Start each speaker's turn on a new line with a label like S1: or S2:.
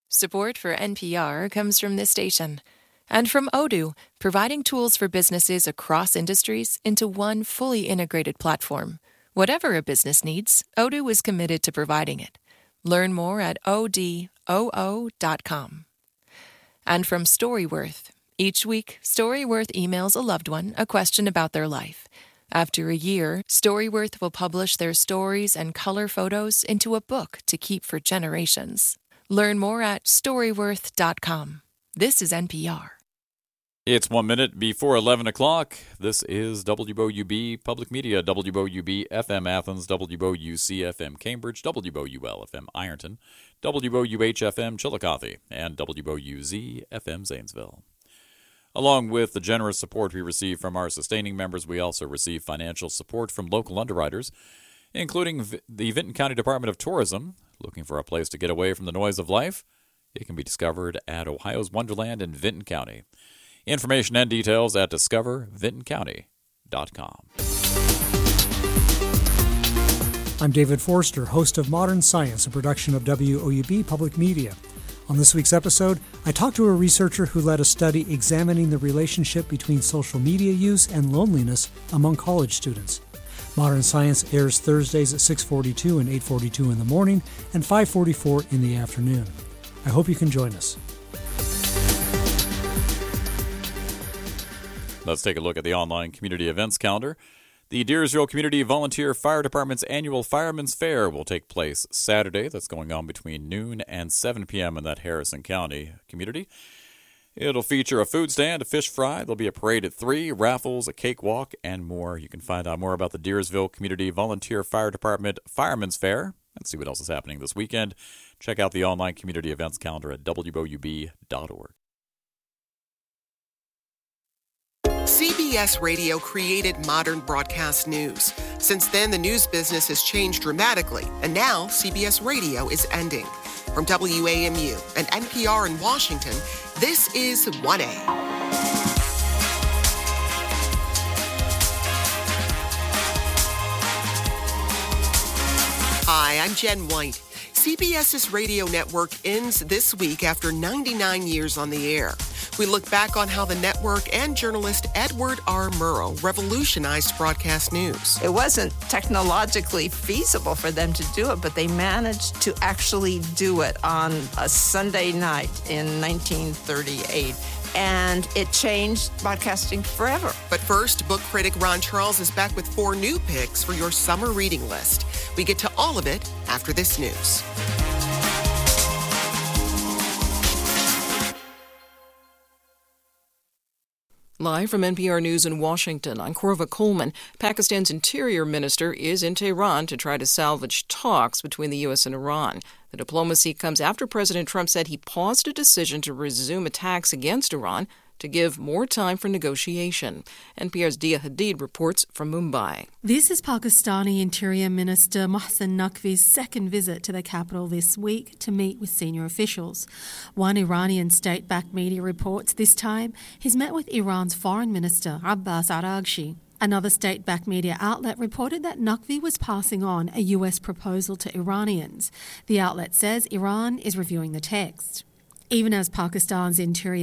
S1: Support for NPR comes from this station. And from Odoo, providing tools for businesses across industries into one fully integrated platform. Whatever a business needs, Odoo is committed to providing it. Learn more at odoo.com. And from Storyworth. Each week, Storyworth emails a loved one a question about their life. After a year, Storyworth will publish their stories and color photos into a book to keep for generations. Learn more at Storyworth.com. This is NPR.
S2: It's 1 minute before 11 o'clock. This is WOUB Public Media, WOUB FM Athens, WOUC FM Cambridge, WOUL FM Ironton, WOUH FM Chillicothe, and WOUZ FM Zanesville. Along with the generous support we receive from our sustaining members, we also receive financial support from local underwriters, including the Vinton County Department of Tourism. Looking for a place to get away from the noise of life? It can be discovered at Ohio's Wonderland in Vinton County. Information and details at discovervintoncounty.com.
S3: I'm David Forster, host of Modern Science, a production of WOUB Public Media. On this week's episode, I talked to a researcher who led a study examining the relationship between social media use and loneliness among college students. Modern Science airs Thursdays at 6:42 and 8:42 in the morning and 5:44 in the afternoon. I hope you can join us.
S2: Let's take a look at the online community events calendar. The Deersville Community Volunteer Fire Department's annual Fireman's Fair will take place Saturday. That's going on between noon and 7 p.m. in that Harrison County community. It'll feature a food stand, a fish fry. There'll be a parade at 3, raffles, a cakewalk, and more. You can find out more about the Deersville Community Volunteer Fire Department Fireman's Fair and see what else is happening this weekend. Check out the online community events calendar at woub.org.
S4: CBS Radio created modern broadcast news. Since then, the news business has changed dramatically, and now CBS Radio is ending. From WAMU and NPR in Washington, this is 1A. Hi, I'm Jen White. CBS's radio network ends this week after 99 years on the air. We look back on how the network and journalist Edward R. Murrow revolutionized broadcast news.
S5: It wasn't technologically feasible for them to do it, but they managed to actually do it on a Sunday night in 1938. And it changed broadcasting forever.
S4: But first, book critic Ron Charles is back with 4 new picks for your summer reading list. We get to all of it after this news.
S6: Live from NPR News in Washington, I'm Korva Coleman. Pakistan's interior minister is in Tehran to try to salvage talks between the U.S. and Iran. The diplomacy comes after President Trump said he paused a decision to resume attacks against Iran to give more time for negotiation. NPR's Dia Hadid reports from Mumbai.
S7: This is Pakistani Interior Minister Mohsen Naqvi's second visit to the capital this week to meet with senior officials. One Iranian state-backed media reports this time he's met with Iran's Foreign Minister Abbas Araghchi. Another state-backed media outlet reported that Naqvi was passing on a U.S. proposal to Iranians. The outlet says Iran is reviewing the text. Even as Pakistan's Interior